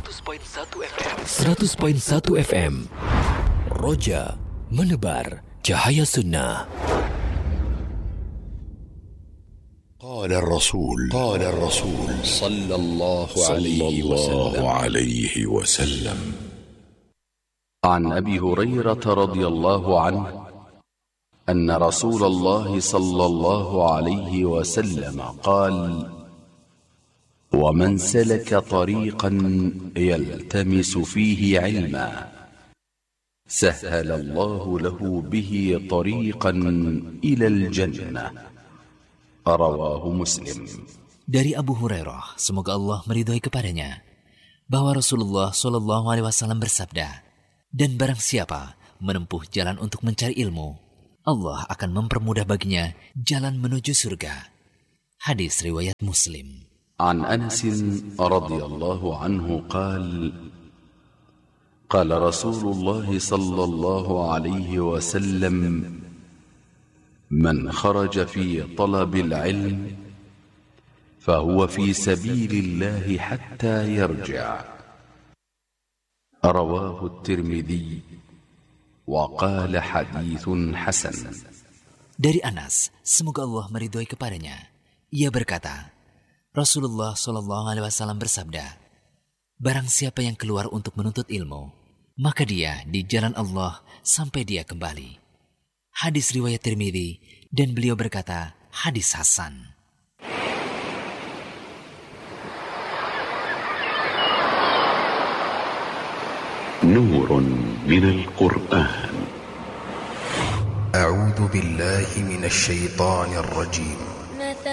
100.1 FM. 100.1 FM. Roja menebar cahaya sunnah. قال الرسول صلى الله عليه وسلم عن أبي هريرة رضي الله عنه أن رسول الله صلى الله عليه وسلم قال: ومن سلك طريقا يلتمس فيه علما سهل الله له به طريقا إلى الجنة. Rawahu Muslim. Dari Abu Hurairah, semoga Allah meridhai kepadanya, bahwa Rasulullah Shallallahu Alaihi Wasallam bersabda, dan barang siapa menempuh jalan untuk mencari ilmu, Allah akan mempermudah baginya jalan menuju surga. Hadis riwayat Muslim. An Anas radhiyallahu anhu qala Rasulullah sallallahu alaihi wasallam: من خرج في طلب العلم فهو في سبيل الله حتى يرجع. رواه الترمذي وقال حديث حسن. Dari Anas, semoga Allah meridhai kepadanya, ia berkata, Rasulullah Shallallahu Alaihi Wasallam bersabda, barang siapa yang keluar untuk menuntut ilmu, maka dia di jalan Allah sampai dia kembali. Hadis riwayat Tirmidzi, dan beliau berkata, hadis hasan. Nurun minal Qur'an. A'udzu billahi minasy syaithanir rajim.